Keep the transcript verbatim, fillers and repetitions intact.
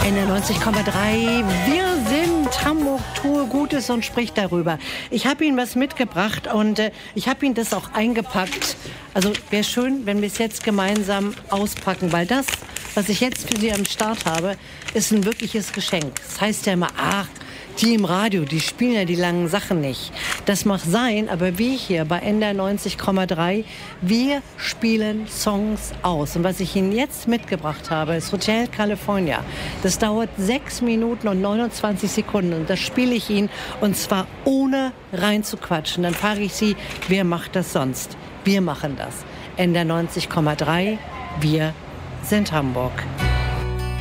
N R neunzig Komma drei. Wir sind Hamburg, tue Gutes und spricht darüber. Ich habe Ihnen was mitgebracht und äh, ich habe Ihnen das auch eingepackt. Also wäre schön, wenn wir es jetzt gemeinsam auspacken, weil das, was ich jetzt für Sie am Start habe, ist ein wirkliches Geschenk. Das heißt ja immer, ach, die im Radio, die spielen ja die langen Sachen nicht. Das mag sein, aber wir hier bei N R neunzig Komma drei, wir spielen Songs aus. Und was ich Ihnen jetzt mitgebracht habe, ist Hotel California. Das dauert sechs Minuten und neunundzwanzig Sekunden. Und das spiele ich Ihnen, und zwar ohne reinzuquatschen. Dann frage ich Sie, wer macht das sonst? Wir machen das. N R neunzig Komma drei, wir sind Hamburg.